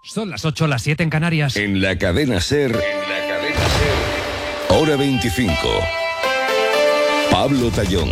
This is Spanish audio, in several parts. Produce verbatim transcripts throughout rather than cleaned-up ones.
Son las ocho, las siete en Canarias. En la cadena SER, en la cadena SER, hora veinticinco. Pablo Tallón.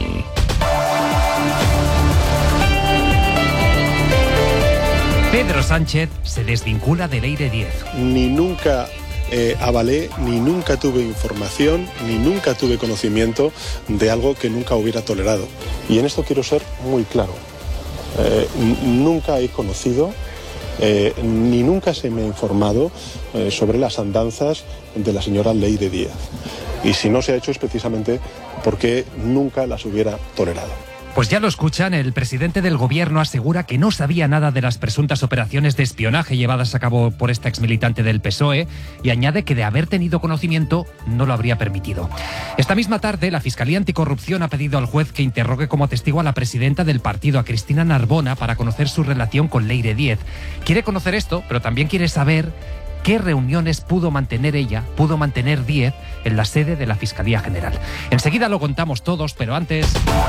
Pedro Sánchez se desvincula de Leire diez. Ni nunca eh, avalé, ni nunca tuve información, ni nunca tuve conocimiento de algo que nunca hubiera tolerado. Y en esto quiero ser muy claro. Eh, nunca he conocido... Eh, ni nunca se me ha informado eh, sobre las andanzas de la señora Leire Díaz. Y si no se ha hecho es precisamente porque nunca las hubiera tolerado. Pues ya lo escuchan, el presidente del gobierno asegura que no sabía nada de las presuntas operaciones de espionaje llevadas a cabo por esta exmilitante del P S O E y añade que de haber tenido conocimiento no lo habría permitido. Esta misma tarde, la Fiscalía Anticorrupción ha pedido al juez que interrogue como testigo a la presidenta del partido, a Cristina Narbona, para conocer su relación con Leire Díez. Quiere conocer esto, pero también quiere saber qué reuniones pudo mantener ella, pudo mantener Díez en la sede de la Fiscalía General. Enseguida lo contamos todos, pero antes...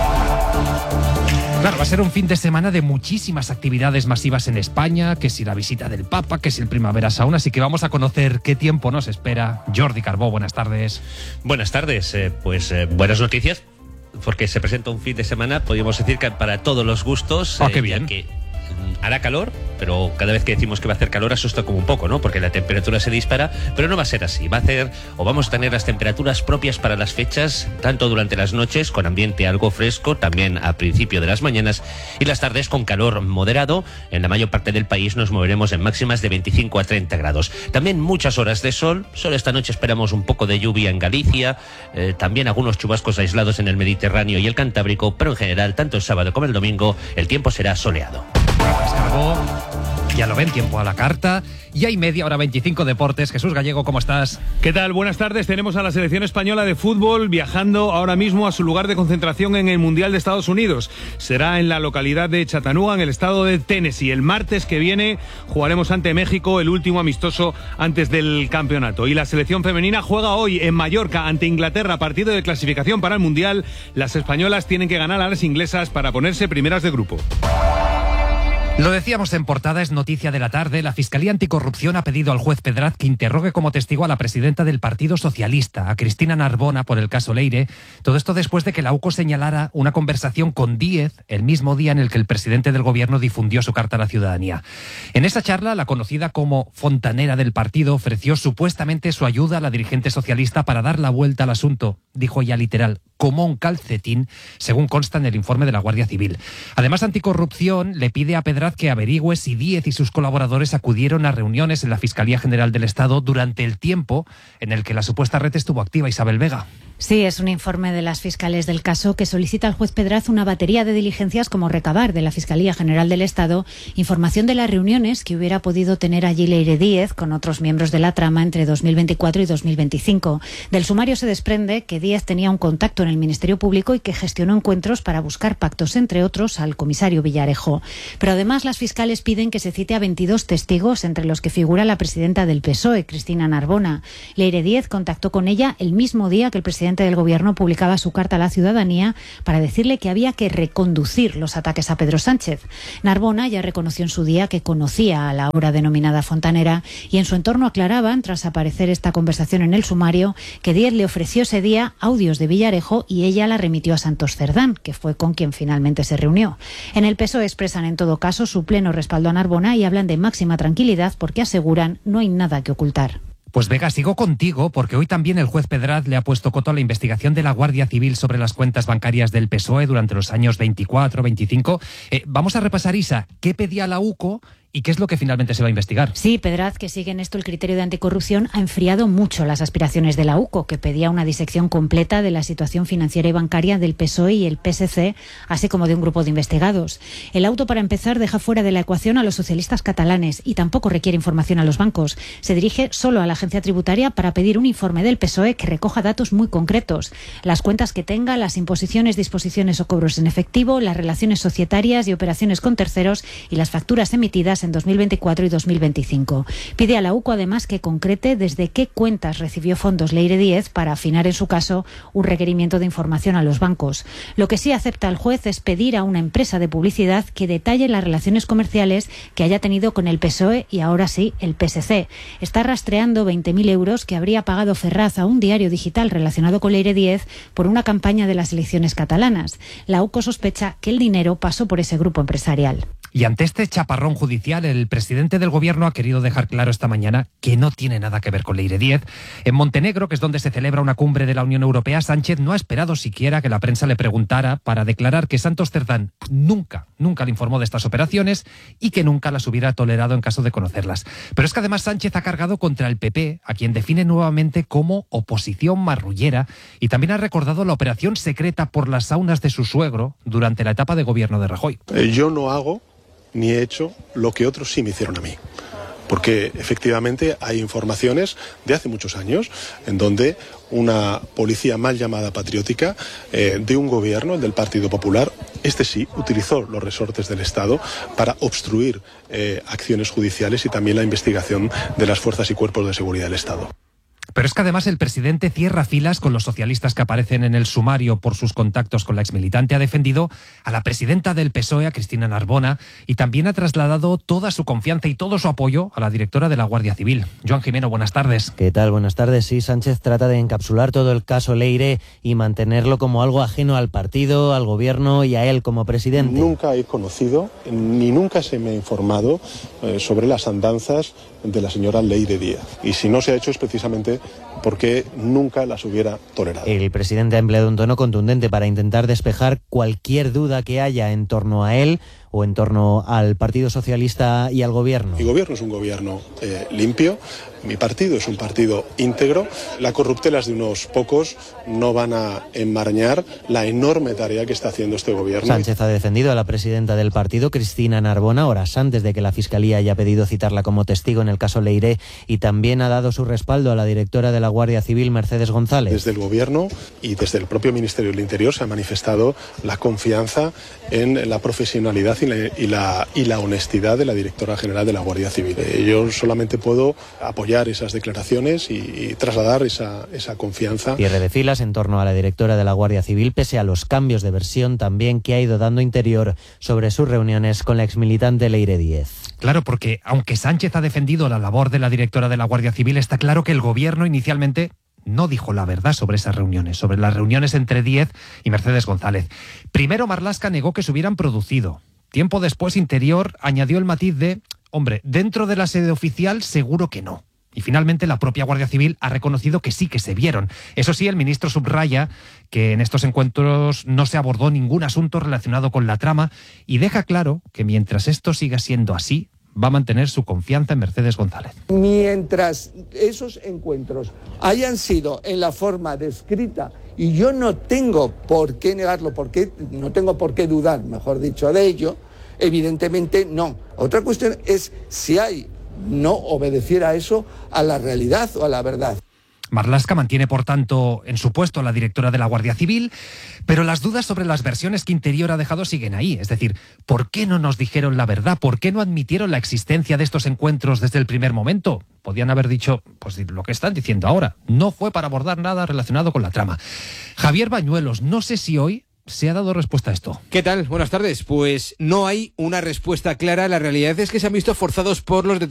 Claro, va a ser un fin de semana de muchísimas actividades masivas en España, que si la visita del Papa, que si el Primavera Sound, así que vamos a conocer qué tiempo nos espera. Jordi Carbó, buenas tardes. Buenas tardes, eh, pues eh, buenas noticias, porque se presenta un fin de semana, podríamos decir que para todos los gustos. Oh, qué eh, bien. Que hará calor, pero cada vez que decimos que va a hacer calor asusta como un poco, ¿no? Porque la temperatura se dispara, pero no va a ser así. Va a hacer, o vamos a tener las temperaturas propias para las fechas, tanto durante las noches con ambiente algo fresco, también a principio de las mañanas, y las tardes con calor moderado. En la mayor parte del país nos moveremos en máximas de veinticinco a treinta grados. También muchas horas de sol. Solo esta noche esperamos un poco de lluvia en Galicia, eh, también algunos chubascos aislados en el Mediterráneo y el Cantábrico, pero en general, tanto el sábado como el domingo, el tiempo será soleado. Carbó, ya lo ven, tiempo a la carta. Y hay media hora veinticinco deportes. Jesús Gallego, ¿cómo estás? ¿Qué tal? Buenas tardes. Tenemos a la selección española de fútbol viajando ahora mismo a su lugar de concentración en el Mundial de Estados Unidos. Será en la localidad de Chattanooga, en el estado de Tennessee. El martes que viene jugaremos ante México, el último amistoso antes del campeonato. Y la selección femenina juega hoy en Mallorca ante Inglaterra, partido de clasificación para el Mundial. Las españolas tienen que ganar a las inglesas para ponerse primeras de grupo. Lo decíamos en portada, es noticia de la tarde. La Fiscalía Anticorrupción ha pedido al juez Pedraz que interrogue como testigo a la presidenta del Partido Socialista, a Cristina Narbona, por el caso Leire. Todo esto después de que la U C O señalara una conversación con Díez el mismo día en el que el presidente del gobierno difundió su carta a la ciudadanía. En esa charla, la conocida como fontanera del partido ofreció supuestamente su ayuda a la dirigente socialista para dar la vuelta al asunto, dijo ella literal, como un calcetín, según consta en el informe de la Guardia Civil. Además, Anticorrupción le pide a Pedraz que averigüe si Díez y sus colaboradores acudieron a reuniones en la Fiscalía General del Estado durante el tiempo en el que la supuesta red estuvo activa. Isabel Vega. Sí, es un informe de las fiscales del caso que solicita al juez Pedraz una batería de diligencias como recabar de la Fiscalía General del Estado información de las reuniones que hubiera podido tener allí Leire Díez con otros miembros de la trama entre dos mil veinticuatro y dos mil veinticinco. Del sumario se desprende que Díez tenía un contacto en el Ministerio Público y que gestionó encuentros para buscar pactos, entre otros, al comisario Villarejo. Pero además las fiscales piden que se cite a veintidós testigos, entre los que figura la presidenta del P S O E, Cristina Narbona. Leire Díez contactó con ella el mismo día que el presidente del gobierno publicaba su carta a la ciudadanía para decirle que había que reconducir los ataques a Pedro Sánchez. Narbona ya reconoció en su día que conocía a la ahora denominada fontanera y en su entorno aclaraban, tras aparecer esta conversación en el sumario, que Díez le ofreció ese día audios de Villarejo y ella la remitió a Santos Cerdán, que fue con quien finalmente se reunió. En el P S O E expresan en todo caso su pleno respaldo a Narbona y hablan de máxima tranquilidad porque aseguran no hay nada que ocultar. Pues Vega, sigo contigo porque hoy también el juez Pedraz le ha puesto coto a la investigación de la Guardia Civil sobre las cuentas bancarias del P S O E durante los años veinticuatro, veinticinco. Eh, vamos a repasar, Isa, ¿qué pedía la U C O ¿Y qué es lo que finalmente se va a investigar? Sí, Pedraz, que sigue en esto el criterio de anticorrupción, ha enfriado mucho las aspiraciones de la U C O, que pedía una disección completa de la situación financiera y bancaria del P S O E y el P S C, así como de un grupo de investigados. El auto, para empezar, deja fuera de la ecuación a los socialistas catalanes y tampoco requiere información a los bancos. Se dirige solo a la agencia tributaria para pedir un informe del P S O E que recoja datos muy concretos. Las cuentas que tenga, las imposiciones, disposiciones o cobros en efectivo, las relaciones societarias y operaciones con terceros y las facturas emitidas en dos mil veinticuatro y dos mil veinticinco. Pide a la UCO además que concrete desde qué cuentas recibió fondos Leire Díez para afinar en su caso un requerimiento de información a los bancos. Lo que sí acepta el juez es pedir a una empresa de publicidad que detalle las relaciones comerciales que haya tenido con el P S O E y ahora sí el P S C. Está rastreando veinte mil euros que habría pagado Ferraz a un diario digital relacionado con Leire Díez por una campaña de las elecciones catalanas. La UCO sospecha que el dinero pasó por ese grupo empresarial. Y ante este chaparrón judicial, el presidente del gobierno ha querido dejar claro esta mañana que no tiene nada que ver con Leire Díez. En Montenegro, que es donde se celebra una cumbre de la Unión Europea, Sánchez no ha esperado siquiera que la prensa le preguntara para declarar que Santos Cerdán nunca, nunca le informó de estas operaciones y que nunca las hubiera tolerado en caso de conocerlas. Pero es que además Sánchez ha cargado contra el P P, a quien define nuevamente como oposición marrullera, y también ha recordado la operación secreta por las saunas de su suegro durante la etapa de gobierno de Rajoy. Eh, yo no hago ni he hecho lo que otros sí me hicieron a mí. Porque efectivamente hay informaciones de hace muchos años en donde una policía mal llamada patriótica eh, de un gobierno, el del Partido Popular, este sí, utilizó los resortes del Estado para obstruir eh, acciones judiciales y también la investigación de las fuerzas y cuerpos de seguridad del Estado. Pero es que además el presidente cierra filas con los socialistas que aparecen en el sumario por sus contactos con la exmilitante. Ha defendido a la presidenta del P S O E, a Cristina Narbona, y también ha trasladado toda su confianza y todo su apoyo a la directora de la Guardia Civil. Joan Jimeno, buenas tardes. ¿Qué tal? Buenas tardes. Sí, Sánchez trata de encapsular todo el caso Leire y mantenerlo como algo ajeno al partido, al gobierno y a él como presidente. Nunca he conocido, ni nunca se me ha informado eh, sobre las andanzas de la señora Leire Díez. Y si no se ha hecho es precisamente porque nunca las hubiera tolerado. El presidente ha empleado un tono contundente para intentar despejar cualquier duda que haya en torno a él o en torno al Partido Socialista y al gobierno. Mi gobierno es un gobierno eh, limpio, mi partido es un partido íntegro. Las corruptelas de unos pocos no van a enmarañar la enorme tarea que está haciendo este gobierno. Sánchez ha defendido a la presidenta del partido, Cristina Narbona, horas antes de que la Fiscalía haya pedido citarla como testigo en el caso Leire, y también ha dado su respaldo a la directora de la Guardia Civil, Mercedes González. Desde el gobierno y desde el propio Ministerio del Interior se ha manifestado la confianza en la profesionalidad y la, y la, y la honestidad de la directora general de la Guardia Civil. Eh, yo solamente puedo apoyar esas declaraciones y, y trasladar esa, esa confianza. Cierre de filas en torno a la directora de la Guardia Civil, pese a los cambios de versión también que ha ido dando Interior sobre sus reuniones con la exmilitante Leire Díez. Claro, porque aunque Sánchez ha defendido la labor de la directora de la Guardia Civil, está claro que el gobierno inicialmente no dijo la verdad sobre esas reuniones, sobre las reuniones entre Díez y Mercedes González. Primero Marlaska negó que se hubieran producido. Tiempo después Interior añadió el matiz de, hombre, dentro de la sede oficial seguro que no. Y finalmente la propia Guardia Civil ha reconocido que sí que se vieron. Eso sí, el ministro subraya que en estos encuentros no se abordó ningún asunto relacionado con la trama y deja claro que mientras esto siga siendo así, va a mantener su confianza en Mercedes González. Mientras esos encuentros hayan sido en la forma descrita, y yo no tengo por qué negarlo, porque no tengo por qué dudar, mejor dicho, de ello, evidentemente no. Otra cuestión es si hay no obedeciera eso a la realidad o a la verdad. Marlaska mantiene, por tanto, en su puesto a la directora de la Guardia Civil, pero las dudas sobre las versiones que Interior ha dejado siguen ahí. Es decir, ¿por qué no nos dijeron la verdad? ¿Por qué no admitieron la existencia de estos encuentros desde el primer momento? Podían haber dicho, pues lo que están diciendo ahora. No fue para abordar nada relacionado con la trama. Javier Bañuelos, no sé si hoy se ha dado respuesta a esto. ¿Qué tal? Buenas tardes. Pues no hay una respuesta clara. La realidad es que se han visto forzados por los